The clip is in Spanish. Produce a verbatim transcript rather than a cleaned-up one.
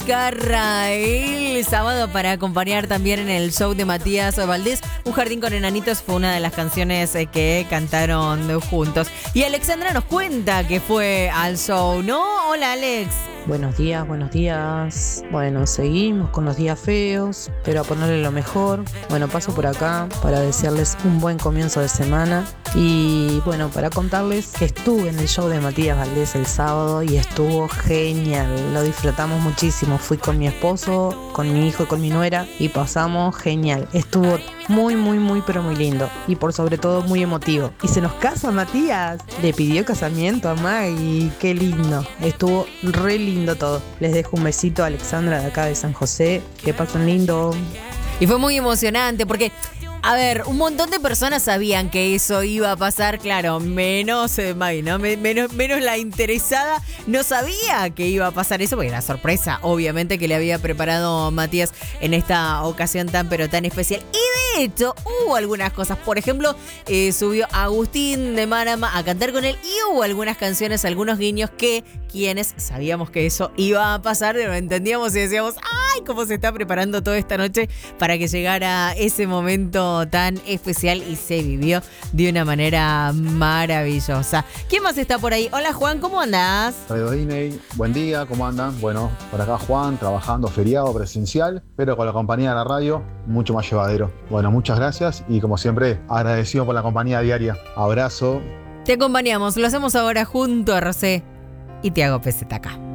Carrael, sábado para acompañar también en el show de Matías Valdés. Un jardín con enanitos fue una de las canciones que cantaron juntos. Y Alexandra nos cuenta que fue al show, ¿no? Hola, Alex. Buenos días, buenos días. Bueno, seguimos con los días feos, pero a ponerle lo mejor. Bueno, paso por acá para desearles un buen comienzo de semana. Y bueno, para contarles que estuve en el show de Matías Valdés el sábado y estuvo genial. Lo disfrutamos muchísimo. Fui con mi esposo, con mi hijo y con mi nuera y pasamos genial. Estuvo muy, muy, muy, pero muy lindo. Y por sobre todo muy emotivo. Y se nos casa Matías. Le pidió casamiento a Maggie. Qué lindo. Estuvo re lindo todo. Les dejo un besito a Alexandra de acá de San José. Que pasen lindo. Y fue muy emocionante porque, a ver, un montón de personas sabían que eso iba a pasar, claro, menos eh, Maggie, ¿no? Menos, menos la interesada no sabía que iba a pasar eso, porque era sorpresa, obviamente, que le había preparado Matías en esta ocasión tan pero tan especial. Y de hecho, hubo algunas cosas. Por ejemplo, eh, subió Agustín de Marama a cantar con él y hubo algunas canciones, algunos guiños que quienes sabíamos que eso iba a pasar, lo entendíamos y decíamos, ¡ay! Cómo se está preparando toda esta noche para que llegara ese momento tan especial y se vivió de una manera maravillosa. ¿Quién más está por ahí? Hola, Juan, ¿cómo andás? Radio Disney, buen día, ¿cómo andan? Bueno, por acá Juan, trabajando feriado presencial, pero con la compañía de la radio, mucho más llevadero. Bueno, muchas gracias y como siempre, agradecido por la compañía diaria. Abrazo. Te acompañamos, lo hacemos ahora junto a Rosé y Tiago Peseta acá.